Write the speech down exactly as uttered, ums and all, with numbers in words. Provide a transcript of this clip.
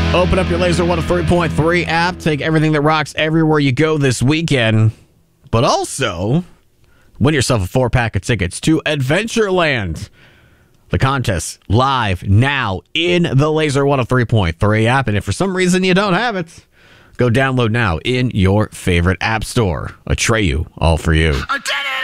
Open up your Laser one oh three point three app. Take everything that rocks everywhere you go this weekend. But also, win yourself a four-pack of tickets to Adventureland. The contest live now in the Laser one oh three point three app. And if for some reason you don't have it, go download now in your favorite app store. Atreyu, all for you. I did it!